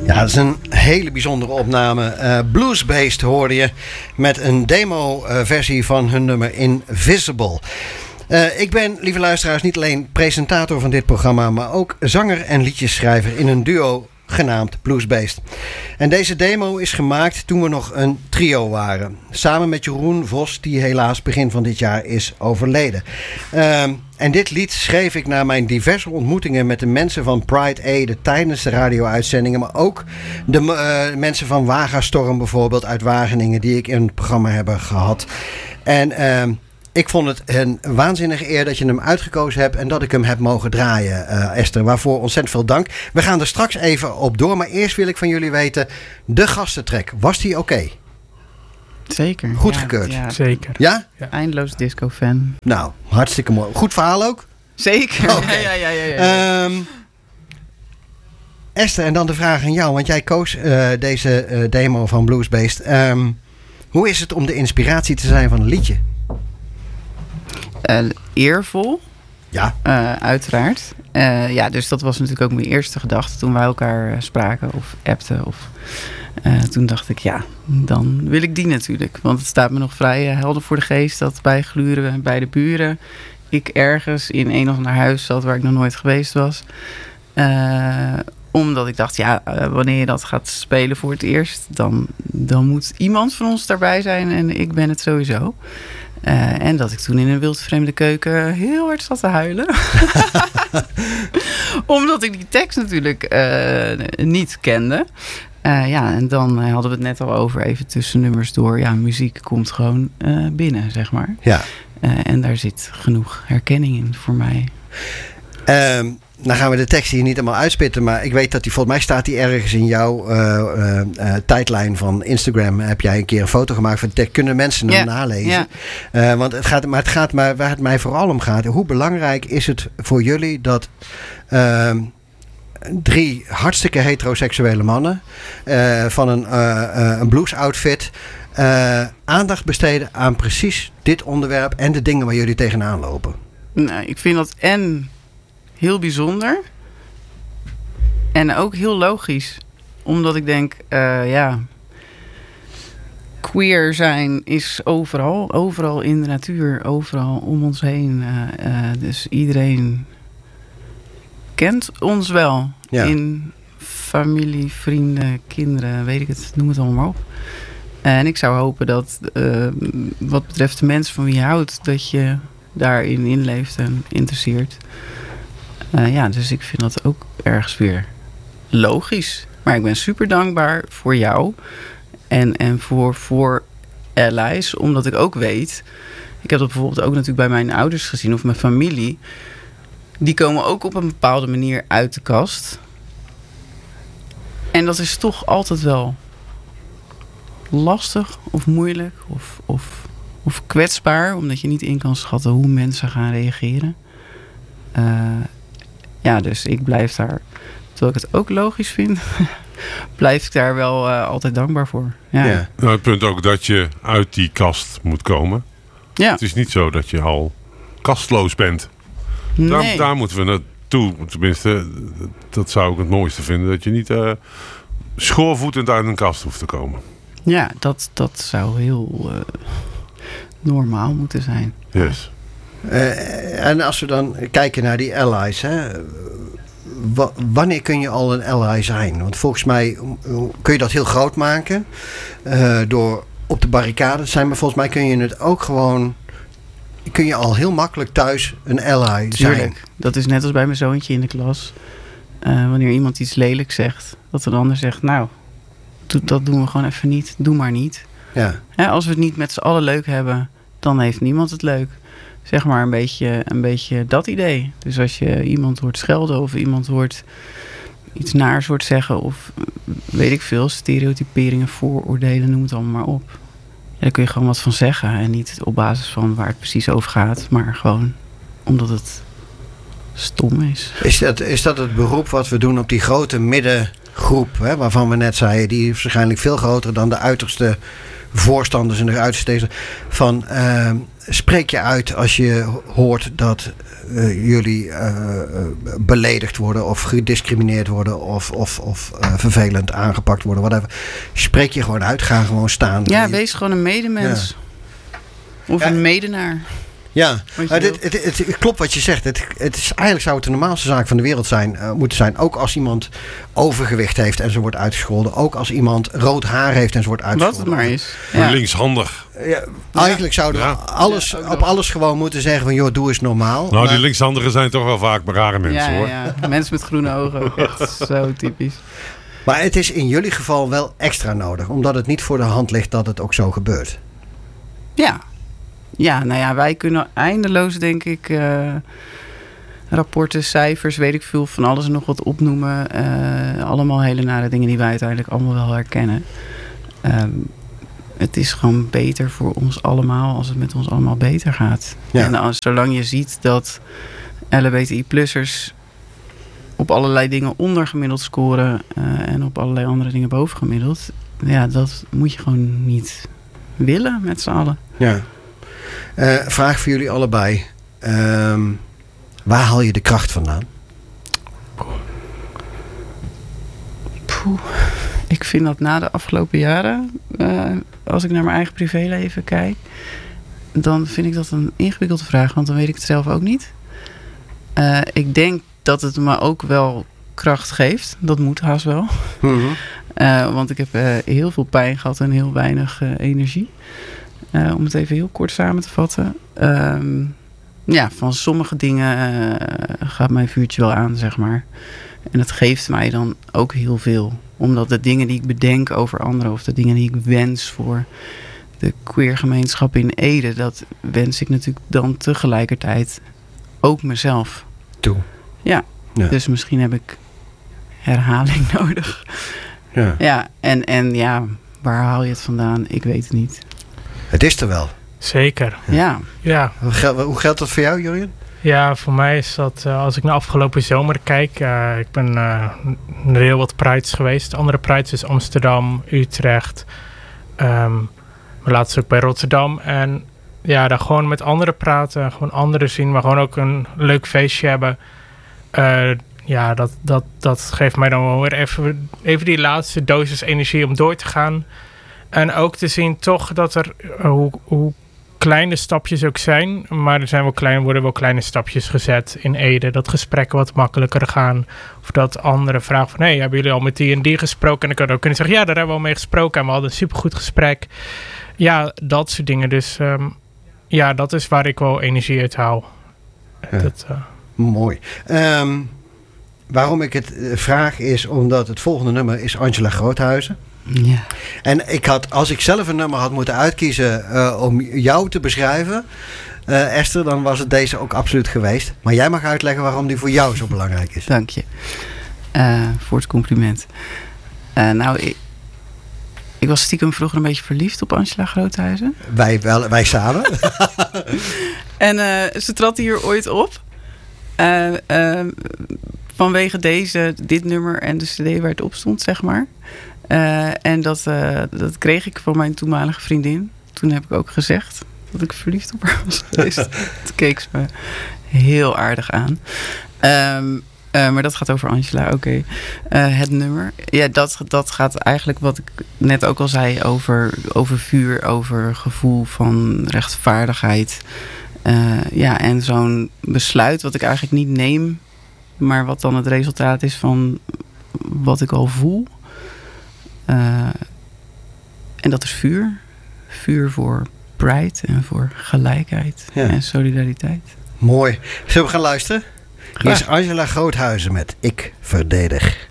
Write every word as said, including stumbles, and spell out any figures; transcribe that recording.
Ja, dat is een hele bijzondere opname. Uh, Bluesbeest hoorde je met een demo-versie van hun nummer Invisible. Uh, ik ben, lieve luisteraars, niet alleen presentator van dit programma, maar ook zanger en liedjesschrijver in een duo genaamd Bluesbeest. En deze demo is gemaakt toen we nog een trio waren. Samen met Jeroen Vos, die helaas begin van dit jaar is overleden. Uh, en dit lied schreef ik na mijn diverse ontmoetingen met de mensen van Pride Ede tijdens de radio-uitzendingen, maar ook de uh, mensen van Wagastorm bijvoorbeeld uit Wageningen, die ik in het programma heb gehad. En uh, ik vond het een waanzinnige eer dat je hem uitgekozen hebt en dat ik hem heb mogen draaien, uh, Esther. Waarvoor ontzettend veel dank. We gaan er straks even op door, maar eerst wil ik van jullie weten, de gastentrack, was die oké? Okay? Zeker. Goedgekeurd? Ja, ja. Zeker. Ja? Ja? Eindeloos disco-fan. Nou, hartstikke mooi. Goed verhaal ook? Zeker. Okay. Ja, ja, ja, ja, ja. Um, Esther, en dan de vraag aan jou, want jij koos uh, deze uh, demo van Bluesbeest. Um, hoe is het om de inspiratie te zijn van een liedje? Uh, eervol. Ja. Uh, uiteraard. Uh, ja, dus dat was natuurlijk ook mijn eerste gedachte toen wij elkaar uh, spraken of appten. Of, uh, toen dacht ik, ja, dan wil ik die natuurlijk. Want het staat me nog vrij uh, helder voor de geest dat bij gluren bij de buren ik ergens in een of ander huis zat waar ik nog nooit geweest was. Uh, omdat ik dacht, ja, uh, wanneer je dat gaat spelen voor het eerst, dan, dan moet iemand van ons daarbij zijn en ik ben het sowieso. Uh, en dat ik toen in een wildvreemde keuken heel hard zat te huilen. Omdat ik die tekst natuurlijk uh, niet kende. Uh, ja, en dan uh, hadden we het net al over, even tussen nummers door. Ja, muziek komt gewoon uh, binnen, zeg maar. Ja. Uh, en daar zit genoeg herkenning in voor mij. Um, dan gaan we de tekst hier niet helemaal uitspitten, maar ik weet dat die, volgens mij staat die ergens in jouw uh, uh, uh, tijdlijn van Instagram. Heb jij een keer een foto gemaakt van de tekst? Kunnen mensen hem yeah. nalezen? Yeah. Uh, want het gaat, maar het gaat maar waar het mij vooral om gaat. Hoe belangrijk is het voor jullie dat uh, drie hartstikke heteroseksuele mannen uh, van een, uh, uh, een blues outfit uh, aandacht besteden aan precies dit onderwerp en de dingen waar jullie tegenaan lopen? Nou, ik vind dat en heel bijzonder. En ook heel logisch. Omdat ik denk, uh, ja, queer zijn is overal. Overal in de natuur. Overal om ons heen. Uh, uh, dus iedereen kent ons wel. Ja. In familie, vrienden, kinderen, weet ik het. Noem het allemaal maar op. En ik zou hopen dat, uh, wat betreft de mensen van wie je houdt, dat je daarin inleeft en interesseert. Uh, ja, dus ik vind dat ook ergens weer logisch. Maar ik ben super dankbaar voor jou en, en voor, voor allies, omdat ik ook weet, ik heb dat bijvoorbeeld ook natuurlijk bij mijn ouders gezien of mijn familie, die komen ook op een bepaalde manier uit de kast. En dat is toch altijd wel lastig of moeilijk of, of, of kwetsbaar, omdat je niet in kan schatten hoe mensen gaan reageren. Uh, Ja, dus ik blijf daar, terwijl ik het ook logisch vind, blijf ik daar wel uh, altijd dankbaar voor. Ja. Ja. Nou, het punt ook dat je uit die kast moet komen. Ja. Het is niet zo dat je al kastloos bent. Nee. Daar, daar moeten we naartoe. Tenminste, dat zou ik het mooiste vinden. Dat je niet uh, schoorvoetend uit een kast hoeft te komen. Ja, dat, dat zou heel uh, normaal moeten zijn. Yes. Uh, en als we dan kijken naar die allies, hè, w- wanneer kun je al een ally zijn? Want volgens mij kun je dat heel groot maken uh, door op de barricade te zijn, maar volgens mij kun je het ook gewoon, kun je al heel makkelijk thuis een ally zijn. Tuurlijk. Dat is net als bij mijn zoontje in de klas. Uh, wanneer iemand iets lelijks zegt, dat een ander zegt, nou, dat doen we gewoon even niet, doe maar niet. Ja. Ja, als we het niet met z'n allen leuk hebben, dan heeft niemand het leuk. Zeg maar een beetje, een beetje dat idee. Dus als je iemand hoort schelden of iemand hoort iets naars hoort zeggen of weet ik veel, stereotyperingen, vooroordelen, noem het allemaal maar op. Ja, daar kun je gewoon wat van zeggen en niet op basis van waar het precies over gaat, maar gewoon omdat het stom is. Is dat, is dat het beroep wat we doen op die grote middengroep, hè, waarvan we net zeiden, die is waarschijnlijk veel groter dan de uiterste voorstanders en de uiterste van uh, spreek je uit als je hoort dat uh, jullie uh, beledigd worden of gediscrimineerd worden of, of, of uh, vervelend aangepakt worden, whatever. Spreek je gewoon uit, ga gewoon staan. Ja, wees gewoon een medemens. Ja. Of ja. een medenaar. Ja, uh, dit, het, het, het klopt wat je zegt. Het, het is, eigenlijk zou het de normaalste zaak van de wereld zijn, uh, moeten zijn. Ook als iemand overgewicht heeft en ze wordt uitgescholden. Ook als iemand rood haar heeft en ze wordt uitgescholden. Wat het maar is. Ja. Linkshandig. Ja, eigenlijk zouden we ja. alles, ja, op alles gewoon moeten zeggen van joh, doe eens normaal. Nou, maar... die linkshandigen zijn toch wel vaak rare mensen ja, hoor. Ja, mensen met groene ogen ook echt zo typisch. Maar het is in jullie geval wel extra nodig. Omdat het niet voor de hand ligt dat het ook zo gebeurt. Ja. Ja, nou ja, wij kunnen eindeloos, denk ik, uh, rapporten, cijfers, weet ik veel, van alles en nog wat opnoemen. Uh, allemaal hele nare dingen die wij uiteindelijk allemaal wel herkennen. Um, het is gewoon beter voor ons allemaal als het met ons allemaal beter gaat. Ja. En als, zolang je ziet dat L H B T I-plussers op allerlei dingen ondergemiddeld scoren uh, en op allerlei andere dingen bovengemiddeld, ja, dat moet je gewoon niet willen met z'n allen. Ja. Uh, vraag voor jullie allebei. Um, waar haal je de kracht vandaan? Poeh. Ik vind dat na de afgelopen jaren, uh, als ik naar mijn eigen privéleven kijk, dan vind ik dat een ingewikkelde vraag, want dan weet ik het zelf ook niet. Uh, ik denk dat het me ook wel kracht geeft. Dat moet haast wel. Mm-hmm. Uh, want ik heb uh, heel veel pijn gehad en heel weinig uh, energie. Uh, om het even heel kort samen te vatten. Um, ja, van sommige dingen uh, gaat mijn vuurtje wel aan, zeg maar. En het geeft mij dan ook heel veel. Omdat de dingen die ik bedenk over anderen, of de dingen die ik wens voor de queergemeenschap in Ede, dat wens ik natuurlijk dan tegelijkertijd ook mezelf toe. Ja, ja. Dus misschien heb ik herhaling nodig. Ja, ja en, en ja, waar haal je het vandaan? Ik weet het niet. Het is er wel. Zeker. Ja. ja. Hoe, gel- hoe geldt dat voor jou, Jurjen? Ja, voor mij is dat, uh, als ik naar afgelopen zomer kijk, uh, ik ben uh, naar heel wat prides geweest. Andere prides is Amsterdam, Utrecht, um, maar laatst ook bij Rotterdam. En ja, daar gewoon met anderen praten, gewoon anderen zien, maar gewoon ook een leuk feestje hebben. Uh, ja, dat, dat, dat geeft mij dan wel weer even, even die laatste dosis energie om door te gaan. En ook te zien toch dat er, uh, hoe, hoe kleine stapjes ook zijn, maar er zijn wel klein, worden wel kleine stapjes gezet in Ede. Dat gesprekken wat makkelijker gaan. Of dat anderen vragen van, hé, hey, hebben jullie al met die en die gesproken? En ik kan ook kunnen zeggen, ja, daar hebben we al mee gesproken en we hadden een supergoed gesprek. Ja, dat soort dingen. Dus um, ja, dat is waar ik wel energie uit haal. Ja. Dat, uh... Mooi. Um, waarom ik het vraag is omdat het volgende nummer is Angela Groothuizen. Ja. En ik had, als ik zelf een nummer had moeten uitkiezen uh, om jou te beschrijven, uh, Esther, dan was het deze ook absoluut geweest. Maar jij mag uitleggen waarom die voor jou zo belangrijk is. Dank je uh, voor het compliment. Uh, nou, ik, ik was stiekem vroeger een beetje verliefd op Angela Groothuizen. Wij, wel, wij samen. En uh, ze trad hier ooit op. Uh, uh, vanwege deze, dit nummer en de cd waar het op stond, zeg maar. Uh, en dat, uh, dat kreeg ik van mijn toenmalige vriendin. Toen heb ik ook gezegd dat ik verliefd op haar was geweest. Toen keek ze me heel aardig aan. Um, uh, maar dat gaat over Angela, oké. Okay. Uh, het nummer. Ja, dat, dat gaat eigenlijk wat ik net ook al zei over, over vuur, over gevoel van rechtvaardigheid. Uh, ja, en zo'n besluit wat ik eigenlijk niet neem, maar wat dan het resultaat is van wat ik al voel. Uh, en dat is vuur. Vuur voor pride en voor gelijkheid ja. en solidariteit. Mooi. Zullen we gaan luisteren? Hier is Angela Groothuizen met Ik Verdedig.